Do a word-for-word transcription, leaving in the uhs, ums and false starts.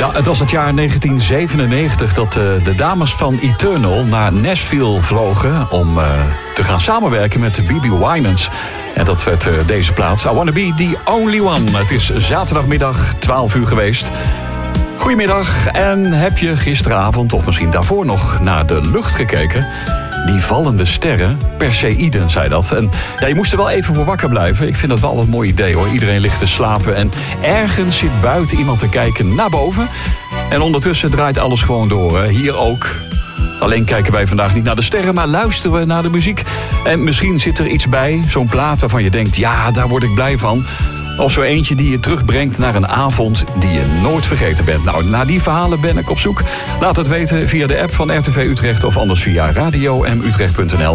Ja, het was het jaar negentien zevenennegentig dat uh, de dames van Eternal naar Nashville vlogen om uh, te gaan samenwerken met de B B Winans. En dat werd uh, deze plaats. I Wanna Be The Only One. Het is zaterdagmiddag twaalf uur geweest. Goedemiddag. En heb je gisteravond, of misschien daarvoor nog, naar de lucht gekeken? Die vallende sterren, Perseïden zei dat. En ja, je moest er wel even voor wakker blijven. Ik vind dat wel een mooi idee hoor. Iedereen ligt te slapen en ergens zit buiten iemand te kijken naar boven. En ondertussen draait alles gewoon door. Hè. Hier ook. Alleen kijken wij vandaag niet naar de sterren, maar luisteren we naar de muziek. En misschien zit er iets bij, zo'n plaat waarvan je denkt, ja, daar word ik blij van. Of zo eentje die je terugbrengt naar een avond die je nooit vergeten bent. Nou, naar die verhalen ben ik op zoek. Laat het weten via de app van R T V Utrecht of anders via radio m utrecht punt n l.